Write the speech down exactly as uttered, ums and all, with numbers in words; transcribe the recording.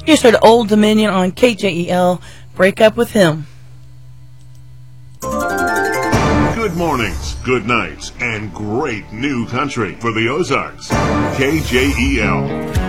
Here's her Old Dominion on K J E L. Break up with him. Good mornings, good nights, and great new country for the Ozarks. K J E L.